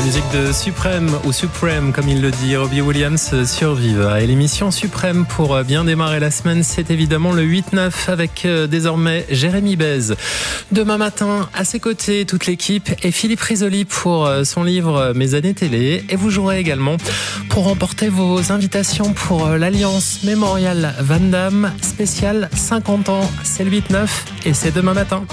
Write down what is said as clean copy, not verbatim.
musique de Supreme ou Supreme comme il le dit Robbie Williams sur Viva. Et l'émission Supreme pour bien démarrer la semaine, c'est évidemment le 8-9 avec désormais Jérémy Bez. Demain matin, à ses côtés, toute l'équipe et Philippe Risoli pour son livre Mes années télé. Et vous jouerez également pour remporter vos invitations pour l'Alliance Mémorial Van Damme spécial 50 ans. C'est le 8-9 et c'est demain matin.